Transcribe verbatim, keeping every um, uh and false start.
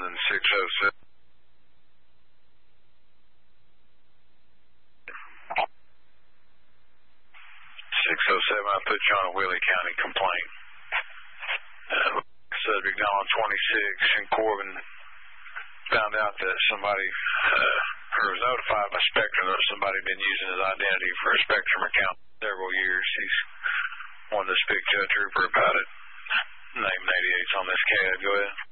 seven six oh seven. six oh seven, I put you on a Willie County complaint. Uh, subject Dawn twenty-six, and Corbin found out that somebody uh, or was notified by Spectrum that somebody had been using his identity for a Spectrum account several years. He's wanted to speak to a trooper about it. Name eighty-eight's on this C A D. Go ahead.